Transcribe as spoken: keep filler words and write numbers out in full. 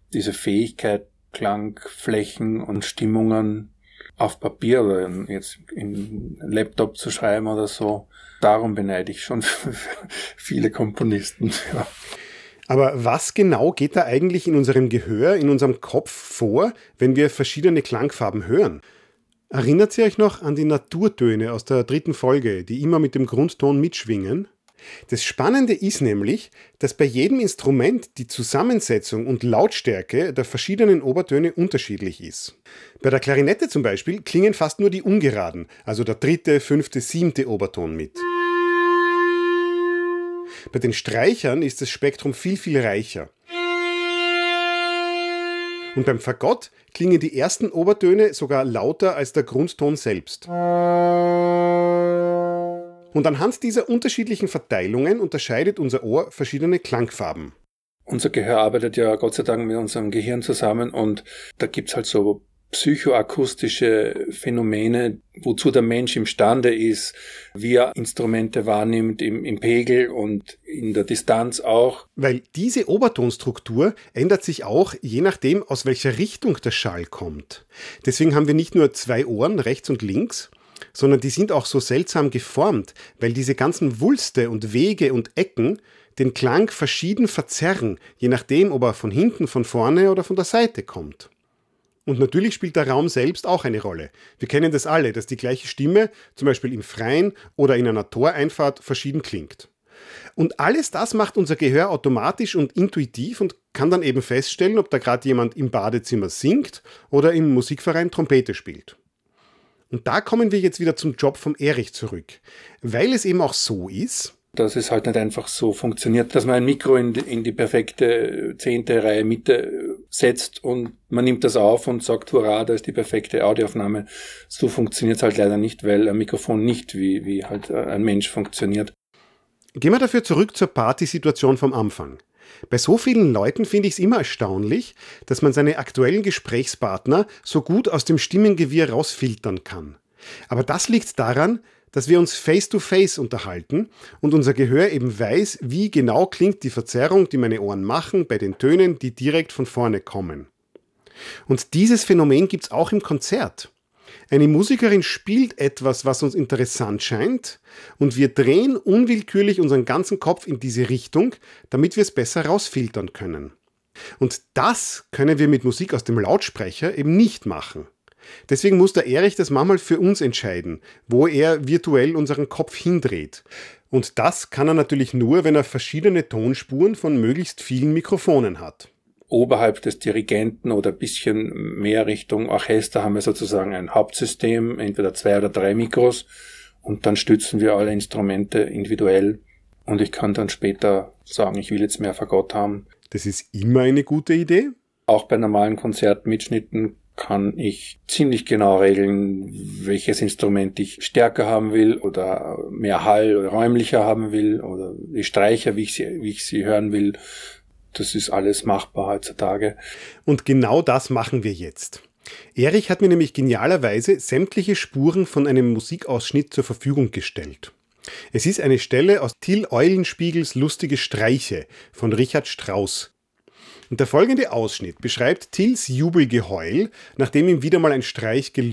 diese Fähigkeit, Klangflächen und Stimmungen auf Papier oder jetzt in Laptop zu schreiben oder so. Darum beneide ich schon viele Komponisten. Ja. Aber was genau geht da eigentlich in unserem Gehör, in unserem Kopf vor, wenn wir verschiedene Klangfarben hören? Erinnert ihr euch noch an die Naturtöne aus der dritten Folge, die immer mit dem Grundton mitschwingen? Das Spannende ist nämlich, dass bei jedem Instrument die Zusammensetzung und Lautstärke der verschiedenen Obertöne unterschiedlich ist. Bei der Klarinette zum Beispiel klingen fast nur die ungeraden, also der dritte, fünfte, siebte Oberton mit. Bei den Streichern ist das Spektrum viel, viel reicher. Und beim Fagott klingen die ersten Obertöne sogar lauter als der Grundton selbst. Und anhand dieser unterschiedlichen Verteilungen unterscheidet unser Ohr verschiedene Klangfarben. Unser Gehör arbeitet ja Gott sei Dank mit unserem Gehirn zusammen und da gibt's halt so psychoakustische Phänomene, wozu der Mensch imstande ist, wie er Instrumente wahrnimmt im, im Pegel und in der Distanz auch. Weil diese Obertonstruktur ändert sich auch, je nachdem, aus welcher Richtung der Schall kommt. Deswegen haben wir nicht nur zwei Ohren, rechts und links, sondern die sind auch so seltsam geformt, weil diese ganzen Wulste und Wege und Ecken den Klang verschieden verzerren, je nachdem, ob er von hinten, von vorne oder von der Seite kommt. Und natürlich spielt der Raum selbst auch eine Rolle. Wir kennen das alle, dass die gleiche Stimme, zum Beispiel im Freien oder in einer Toreinfahrt, verschieden klingt. Und alles das macht unser Gehör automatisch und intuitiv und kann dann eben feststellen, ob da gerade jemand im Badezimmer singt oder im Musikverein Trompete spielt. Und da kommen wir jetzt wieder zum Job vom Erich zurück, weil es eben auch so ist, dass es halt nicht einfach so funktioniert, dass man ein Mikro in die, in die perfekte zehnte Reihe Mitte setzt und man nimmt das auf und sagt, hurra, da ist die perfekte Audioaufnahme. So funktioniert es halt leider nicht, weil ein Mikrofon nicht wie, wie halt ein Mensch funktioniert. Gehen wir dafür zurück zur Partysituation vom Anfang. Bei so vielen Leuten finde ich es immer erstaunlich, dass man seine aktuellen Gesprächspartner so gut aus dem Stimmengewirr rausfiltern kann. Aber das liegt daran, dass wir uns face-to-face unterhalten und unser Gehör eben weiß, wie genau klingt die Verzerrung, die meine Ohren machen, bei den Tönen, die direkt von vorne kommen. Und dieses Phänomen gibt es auch im Konzert. Eine Musikerin spielt etwas, was uns interessant scheint, und wir drehen unwillkürlich unseren ganzen Kopf in diese Richtung, damit wir es besser rausfiltern können. Und das können wir mit Musik aus dem Lautsprecher eben nicht machen. Deswegen muss der Erich das manchmal für uns entscheiden, wo er virtuell unseren Kopf hindreht. Und das kann er natürlich nur, wenn er verschiedene Tonspuren von möglichst vielen Mikrofonen hat. Oberhalb des Dirigenten oder ein bisschen mehr Richtung Orchester haben wir sozusagen ein Hauptsystem, entweder zwei oder drei Mikros, und dann stützen wir alle Instrumente individuell. Und ich kann dann später sagen, ich will jetzt mehr Fagott haben. Das ist immer eine gute Idee. Auch bei normalen Konzertmitschnitten kann ich ziemlich genau regeln, welches Instrument ich stärker haben will oder mehr Hall oder räumlicher haben will oder die Streicher, wie ich sie, wie ich sie hören will. Das ist alles machbar heutzutage. Und genau das machen wir jetzt. Erich hat mir nämlich genialerweise sämtliche Spuren von einem Musikausschnitt zur Verfügung gestellt. Es ist eine Stelle aus Till Eulenspiegels Lustige Streiche von Richard Strauss. Und der folgende Ausschnitt beschreibt Tills Jubelgeheul, nachdem ihm wieder mal ein Streich gelungen